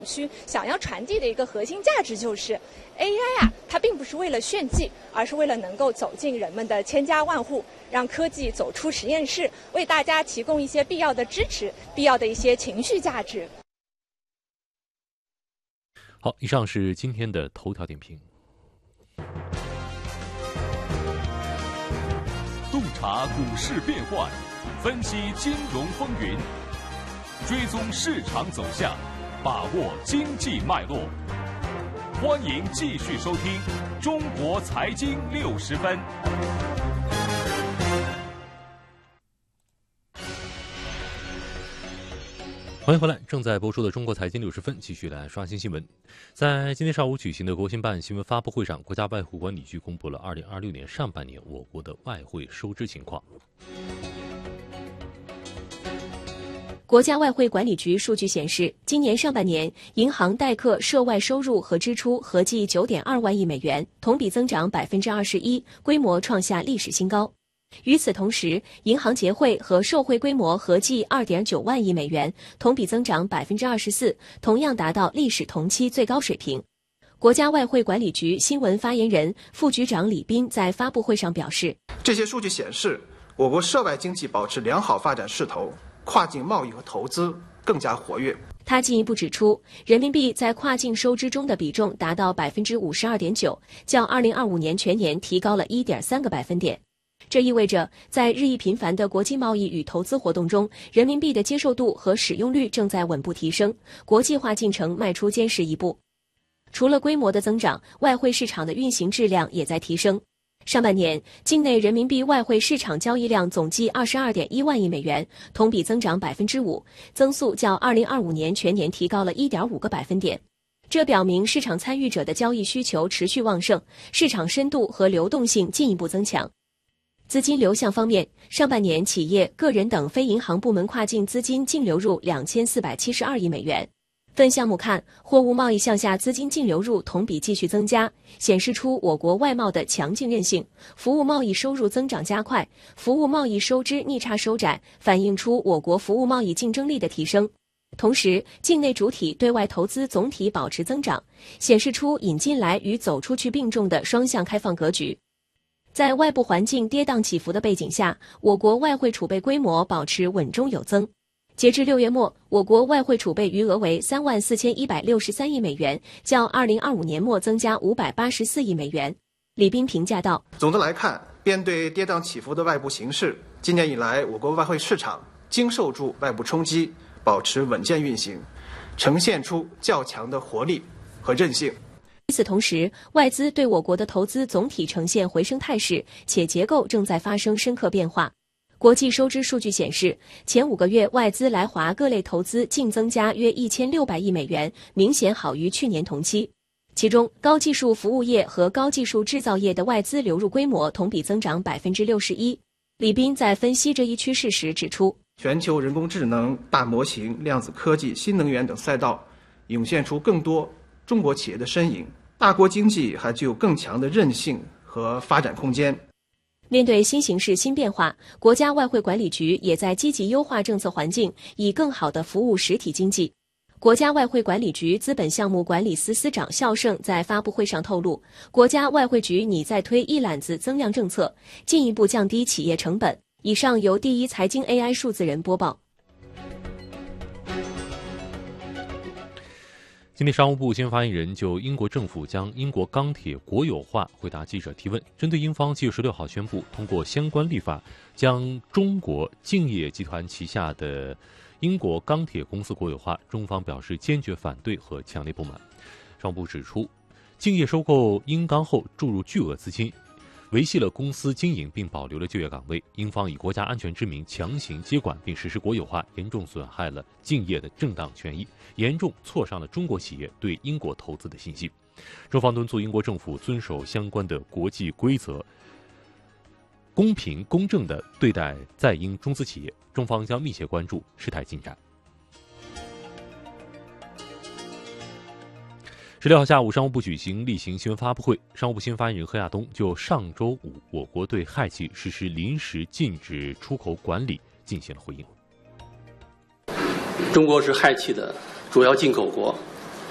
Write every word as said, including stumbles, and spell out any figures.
区想要传递的一个核心价值就是 A I 啊，它并不是为了炫技，而是为了能够走进人们的千家万户，让科技走出实验室，为大家提供一些必要的支持，必要的一些情绪价值。 好，以上是今天的头条点评。 洞察股市变幻，分析金融风云，追踪市场走向，把握经济脉络。欢迎继续收听《中国财经六十分》。 欢迎回来，正在播出的《中国财经六十分》继续来刷新新闻。在今天上午举行的国新办新闻发布会上，国家外汇管理局公布了二零二六年上半年我国的外汇收支情况。 国家外汇管理局数据显示，今年上半年银行代客涉外收入和支出合计 九点二万亿美元，同比增长 百分之二十一， 规模创下历史新高。与此同时，银行结汇和受汇规模合计 二点九万亿美元，同比增长 百分之二十四， 同样达到历史同期最高水平。国家外汇管理局新闻发言人、副局长李斌在发布会上表示， 这些数据显示，我国涉外经济保持良好发展势头，跨境贸易和投资更加活跃。 他进一步指出，人民币在跨境收支中的比重达到 百分之五十二点九， 较二零二五年全年提高了 一点三个百分点。这意味着，在日益频繁的国际贸易与投资活动中，人民币的接受度和使用率正在稳步提升，国际化进程迈出坚实一步。除了规模的增长，外汇市场的运行质量也在提升。上半年，境内人民币外汇市场交易量总计 二十二点一万亿美元，同比增长 百分之五， 增速较二零二五年全年提高了 一点五个百分点。这表明市场参与者的交易需求持续旺盛，市场深度和流动性进一步增强。资金流向方面，上半年企业、个人等非银行部门跨境资金净流入两千四百七十二亿美元。分项目看，货物贸易项下资金净流入同比继续增加，显示出我国外贸的强劲韧性；服务贸易收入增长加快，服务贸易收支逆差收窄，反映出我国服务贸易竞争力的提升。同时，境内主体对外投资总体保持增长，显示出引进来与走出去并重的双向开放格局。在外部环境跌宕起伏的背景下，我国外汇储备规模保持稳中有增。截至六月末，我国外汇储备余额为三万四千一百六十三亿美元，较二零二五年末增加五百八十四亿美元。李斌评价道： 总的来看，面对跌宕起伏的外部形势，今年以来，我国外汇市场经受住外部冲击，保持稳健运行，呈现出较强的活力和韧性。 与此同时，外资对我国的投资总体呈现回升态势，且结构正在发生深刻变化。国际收支数据显示，前五个月外资来华各类投资净增加约一千六百亿美元，明显好于去年同期。其中，高技术服务业和高技术制造业的外资流入规模同比增长 百分之六十一。李斌在分析这一趋势时指出， 全球人工智能、大模型、量子科技、新能源等赛道涌现出更多中国企业的身影，大国经济还具有更强的韧性和发展空间。 面对新形势新变化，国家外汇管理局也在积极优化政策环境，以更好地服务实体经济。国家外汇管理局资本项目管理司司长肖胜在发布会上透露，国家外汇局拟再推一揽子增量政策，进一步降低企业成本。以上由第一财经 A I 数字人播报。 今天，商务部新闻发言人就英国政府将英国钢铁国有化回答记者提问。针对英方七月十六号宣布通过相关立法，将中国敬业集团旗下的英国钢铁公司国有化，中方表示坚决反对和强烈不满。商务部指出，敬业收购英钢后注入巨额资金，维系了公司经营并保留了就业岗位，英方以国家安全之名强行接管并实施国有化，严重损害了敬业的正当权益，严重挫伤了中国企业对英国投资的信心。中方敦促英国政府遵守相关的国际规则，公平公正地对待在英中资企业，中方将密切关注事态进展。十六号下午，商务部举行例行新闻发布会，商务部新闻发言人何亚东就上周五我国对氦气实施临时禁止出口管理进行了回应。 中国是氦气的主要进口国，